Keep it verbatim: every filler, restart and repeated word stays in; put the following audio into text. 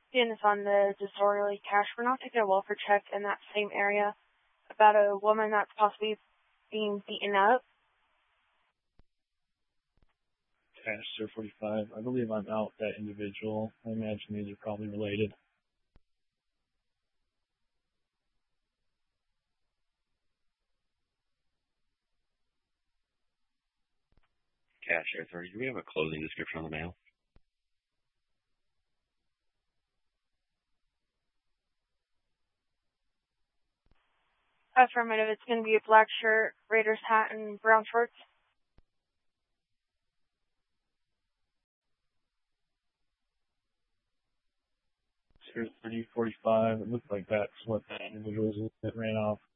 Seeing this on the disorderly cache, we're not taking a welfare check in that same area about a woman that's possibly being beaten up. Cache zero forty-five. I believe I'm out that individual. I imagine these are probably related. Cache zero thirty. Do we have a closing description on the male? Affirmative. It's going to be a black shirt, Raiders hat, and brown shorts. zero thirty forty-five. It looks like that's what that individual that ran off.